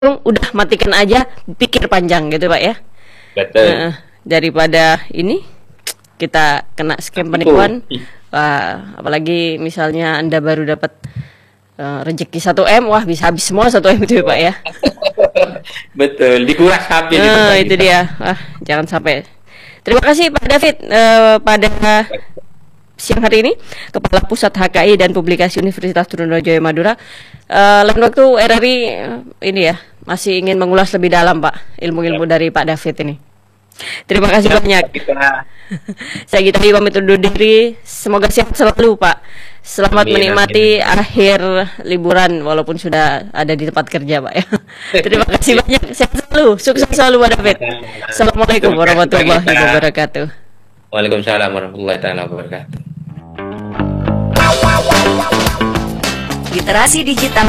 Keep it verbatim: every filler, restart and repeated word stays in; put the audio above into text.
udah matikan aja, pikir panjang gitu Pak ya. Betul. Nah, daripada ini kita kena scam penipuan. Wah, apalagi misalnya Anda baru dapat uh, rezeki satu M, wah bisa habis semua satu M itu ya, Pak ya. Betul, dikuras habis. Nah, itu dia. Wah, jangan sampai. Terima kasih Pak David uh, pada siang hari ini, Kepala Pusat H K I dan Publikasi Universitas Trunojoyo Madura. Uh, lain waktu R R I uh, ini ya masih ingin mengulas lebih dalam Pak ilmu-ilmu dari Pak David ini. Terima kasih ya, banyak. Kita. Saya Gita pamit undur diri. Semoga sehat selalu Pak. Selamat amin, menikmati amin. Akhir liburan walaupun sudah ada di tempat kerja Pak ya. Terima kasih banyak. Sehat selalu. Sukses selalu Pak David. Assalamualaikum warahmatullahi wabarakatuh. Waalaikumsalam warahmatullahi wabarakatuh. Literasi digital